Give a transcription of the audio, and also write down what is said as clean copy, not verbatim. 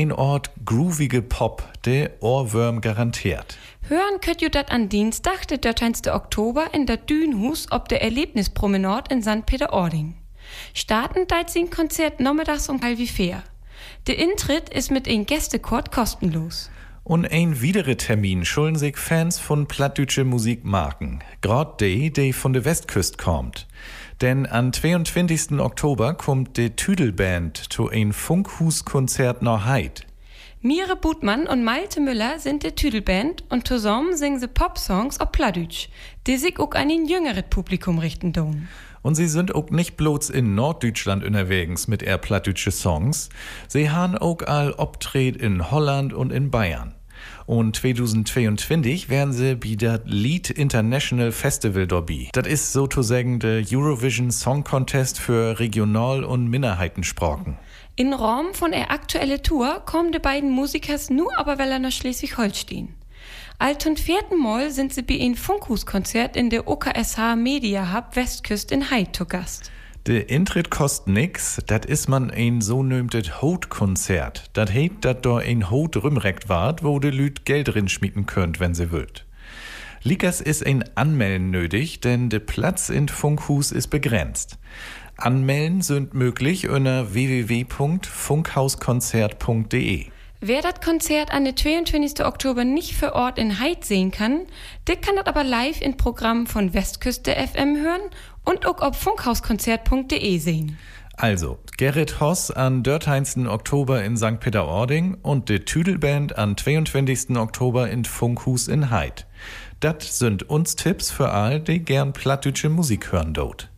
ein Ort groovige Pop, der Ohrwurm garantiert. Hören könnt ihr das an Dienstag, der 13. Oktober, in der Dünhus ob der Erlebnispromenade in St. Peter-Ording. Starten deit sein Konzert nachmittags um 11:04. Der Eintritt ist mit ein Gästekord kostenlos. Und ein weiterer Termin schulden sich Fans von plattdeutsche Musik marken. Grad die von der Westküste kommt. Denn am 22. Oktober kommt die Tüdelband zu ein Funkhus-Konzert nach Heid. Mire Butmann und Malte Müller sind die Tüdelband und zusammen singen sie Popsongs auf Plattdeutsch, die sich auch an ein jüngeres Publikum richten tun. Und sie sind auch nicht bloß in Norddeutschland unterwegs mit eher plattdeutsche Songs. Sie haben auch all Optret in Holland und in Bayern. Und 2022 werden sie bei der Lied International Festival dabei. Das ist sozusagen der Eurovision Song Contest für Regional- und Minderheitensprachen. In Raum von der aktuellen Tour kommen die beiden Musikers nur aber weil nach Schleswig-Holstein. Zum 4. Mal sind sie bei einem Funkhus-Konzert in der OKSH Media Hub Westküst in Heid zu Gast. Der Eintritt kostet nix, dat is man ein so nömtet Hot-Konzert. Dat heit, dat da ein Hot rümreckt wart, wo de Lüt Geld drin schmieden könnt, wenn sie wollt. Likas ist ein Anmelden nötig, denn der Platz in Funkhus ist begrenzt. Anmelden sind möglich unter www.funkhauskonzert.de. Wer das Konzert an der 22. Oktober nicht vor Ort in Heid sehen kann, der kann das aber live im Programm von Westküste FM hören und auch auf funkhauskonzert.de sehen. Also, Gerrit Hoss am 13. Oktober in St. Peter-Ording und die Tüdelband am 22. Oktober in Funkhus in Heid. Das sind uns Tipps für all, die gern plattdeutsche Musik hören dort.